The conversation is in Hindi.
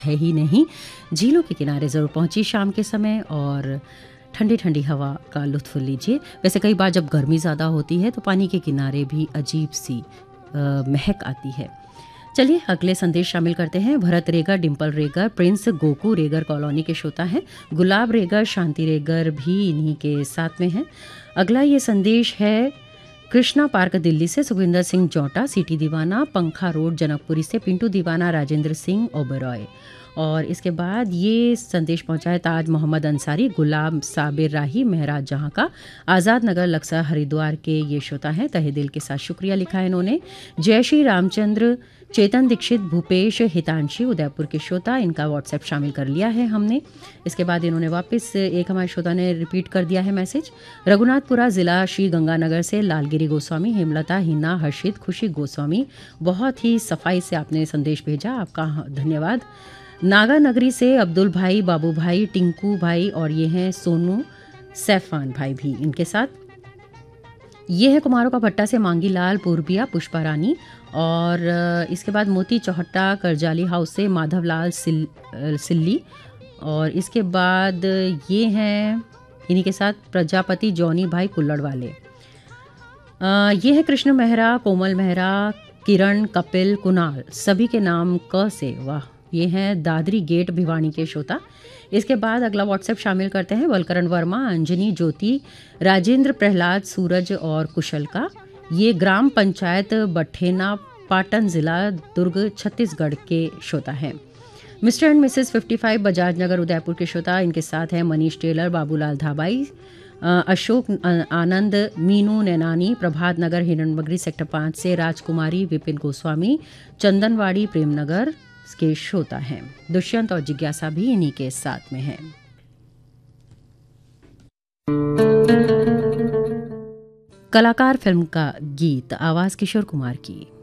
है ही नहीं, झीलों के किनारे ज़रूर पहुँचिए शाम के समय और ठंडी ठंडी हवा का लुत्फ़ लीजिए। वैसे कई बार जब गर्मी ज़्यादा होती है तो पानी के किनारे भी अजीब-सी महक आती है। चलिए अगले संदेश शामिल करते हैं। Bharat Regar, Dimple Regar, Prince Goku Regar colony के श्रोता हैं। गुलाब रेगर, शांति रेगर भी इन्हीं के साथ में हैं। अगला ये संदेश है कृष्णा पार्क दिल्ली से सुखविंदर सिंह जौटा, सिटी दीवाना, पंखा रोड जनकपुरी से पिंटू दीवाना, राजेंद्र सिंह ओबेरॉय। और इसके बाद ये संदेश पहुंचा है ताज मोहम्मद अंसारी, गुलाम साबिर राही, महराज जहां का, आज़ाद नगर लक्सा हरिद्वार के ये श्रोता हैं। तहे दिल के साथ शुक्रिया लिखा है इन्होंने। जय श्री रामचंद्र, चेतन दीक्षित, भूपेश, हितांशी उदयपुर के श्रोता, इनका व्हाट्सएप शामिल कर लिया है हमने। इसके बाद इन्होंने वापस एक हमारे श्रोता ने रिपीट कर दिया है मैसेज। रघुनाथपुरा ज़िला श्री गंगानगर से लालगिरी गोस्वामी, हेमलता, हिना, हर्षित, खुशी गोस्वामी, बहुत ही सफाई से आपने संदेश भेजा, आपका धन्यवाद। नागा नगरी से अब्दुल भाई, बाबू भाई, टिंकू भाई और ये हैं सोनू सैफान भाई भी इनके साथ। ये है कुमारों का भट्टा से मांगी लाल, पूर्बिया, पुष्पा रानी और इसके बाद मोती चौहट्टा करजाली हाउस से माधवलाल सिल्ली और इसके बाद ये हैं इन्हीं के साथ प्रजापति जॉनी भाई कुल्लड़ वाले। ये है कृष्ण मेहरा, कोमल मेहरा, किरण, कपिल, कुणाल, सभी के नाम क से। वाह, ये हैं दादरी गेट भिवानी के श्रोता। इसके बाद अगला व्हाट्सएप शामिल करते हैं वलकरण वर्मा, अंजनी, ज्योति, राजेंद्र, प्रहलाद, सूरज और कुशल का। ये ग्राम पंचायत बठेना, पाटन जिला दुर्ग छत्तीसगढ़ के श्रोता हैं। Mister and Mrs 55 Bajaj Nagar Udaipur के श्रोता, इनके साथ हैं मनीष टेलर, बाबूलाल धाबाई, अशोक आनंद, मीनू नैनानी, प्रभात नगर हिरणमगरी सेक्टर 5 से राजकुमारी, विपिन गोस्वामी, चंदनवाड़ी प्रेमनगर के श्रोता हैं। दुष्यंत और जिज्ञासा भी इन्हीं के साथ में हैं। कलाकार फिल्म का गीत, आवाज किशोर कुमार की।